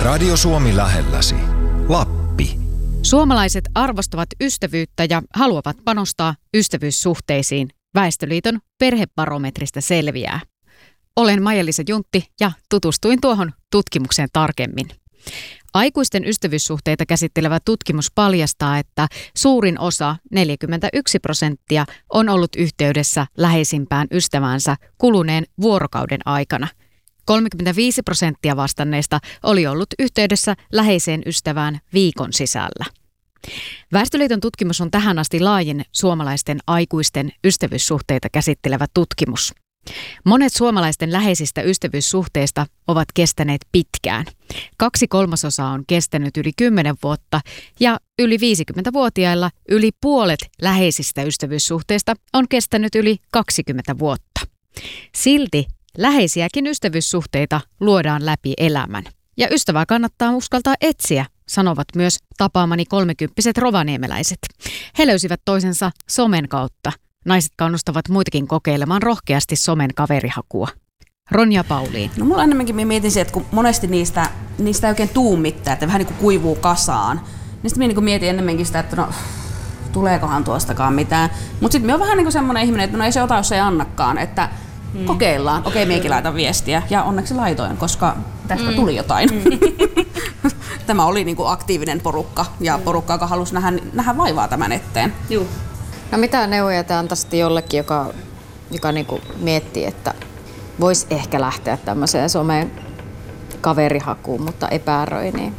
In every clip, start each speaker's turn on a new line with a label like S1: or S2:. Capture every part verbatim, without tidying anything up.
S1: Radio Suomi lähelläsi. Lappi.
S2: Suomalaiset arvostavat ystävyyttä ja haluavat panostaa ystävyyssuhteisiin. Väestöliiton perhebarometristä selviää. Olen Maija-Liisa Juntti ja tutustuin tuohon tutkimukseen tarkemmin. Aikuisten ystävyyssuhteita käsittelevä tutkimus paljastaa, että suurin osa, neljäkymmentäyksi prosenttia, on ollut yhteydessä läheisimpään ystäväänsä kuluneen vuorokauden aikana. kolmekymmentäviisi prosenttia vastanneista oli ollut yhteydessä läheiseen ystävään viikon sisällä. Väestöliiton tutkimus on tähän asti laajin suomalaisten aikuisten ystävyyssuhteita käsittelevä tutkimus. Monet suomalaisten läheisistä ystävyyssuhteista ovat kestäneet pitkään. Kaksi kolmasosaa on kestänyt yli kymmenen vuotta ja yli viisikymmentävuotiailla yli puolet läheisistä ystävyyssuhteista on kestänyt yli kaksikymmentä vuotta. Silti läheisiäkin ystävyyssuhteita luodaan läpi elämän. Ja ystävää kannattaa uskaltaa etsiä, sanovat myös tapaamani kolmekymppiset rovaniemeläiset. He löysivät toisensa somen kautta. Naiset kannustavat muitakin kokeilemaan rohkeasti somen kaverihakua. Ronja Pauliin.
S3: No mulla enemmänkin mietin se, että kun monesti niistä, niistä ei oikein tuu mitään, että vähän niin kuin kuivuu kasaan. Niin sitten niin mietin enemmänkin sitä, että no tuleekohan tuostakaan mitään. Mutta sitten mä oon vähän niin kuin semmoinen ihminen, että no ei se ota, jos ei annakaan, että hmm. kokeillaan. Okei, meikin laitan viestiä ja onneksi laitoin, koska tästä hmm. tuli jotain. Hmm. Tämä oli niin kuin aktiivinen porukka ja porukka, joka halusi nähdä, nähdä vaivaa tämän eteen.
S4: Juh. No mitä neuvoja te antaisitte jollekin, joka, joka niinku miettii, että voisi ehkä lähteä tämmöiseen someen kaverihakuun, mutta epäröi, niin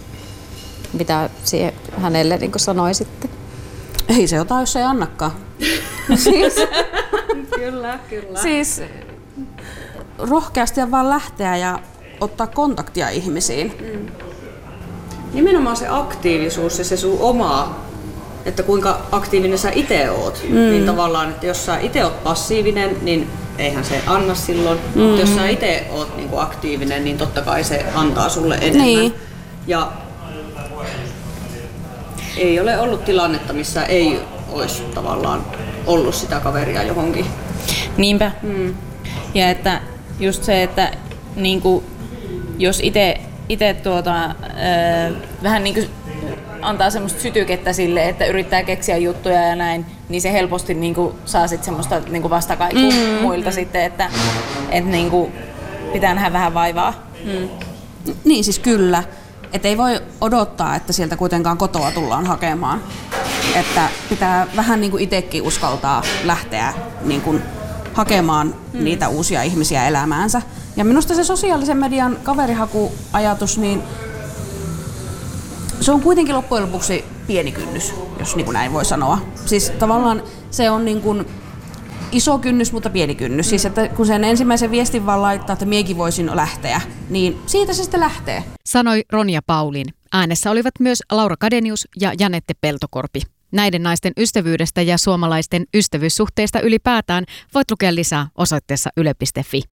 S4: mitä siihen hänelle niinku sanoisitte?
S3: Ei se ota, jos ei annakaan.
S4: siis, kyllä, kyllä.
S3: Siis rohkeasti vaan lähteä ja ottaa kontaktia ihmisiin.
S5: Mm. Nimenomaan se aktiivisuus ja se sun oma, että kuinka aktiivinen sä itse oot, mm. niin tavallaan, että jos sä itse oot passiivinen, niin eihän se anna silloin, mm. mutta jos sä itse oot niinku aktiivinen, niin totta kai se antaa sulle enemmän.
S3: Niin.
S5: Ja ei ole ollut tilannetta, missä ei olisi tavallaan ollut sitä kaveria johonkin.
S6: Niinpä. Mm. Ja että just se, että niinku, jos itse itse tuota, äh, vähän niinku antaa semmoista sytykettä sille, että yrittää keksiä juttuja ja näin, niin se helposti niinku saa sit semmoista niinku vastakaikua mm. muilta sitten, että et niinku pitää nähdä vähän vaivaa. Mm.
S3: Niin siis kyllä. Et ei voi odottaa, että sieltä kuitenkaan kotoa tullaan hakemaan. Että pitää vähän niinku itsekin uskaltaa lähteä niinku hakemaan mm. niitä uusia ihmisiä elämäänsä. Ja minusta se sosiaalisen median kaverihakuajatus, niin se on kuitenkin loppujen lopuksi pieni kynnys, jos niin kuin näin voi sanoa. Siis tavallaan se on niin kuin iso kynnys, mutta pieni kynnys. Mm. Siis että kun sen ensimmäisen viestin vaan laittaa, että miekin voisin lähteä, niin siitä se sitten lähtee.
S2: Sanoi Ronja Pauliin. Äänessä olivat myös Laura Kadenius ja Janette Peltokorpi. Näiden naisten ystävyydestä ja suomalaisten ystävyyssuhteista ylipäätään voit lukea lisää osoitteessa yle piste fi.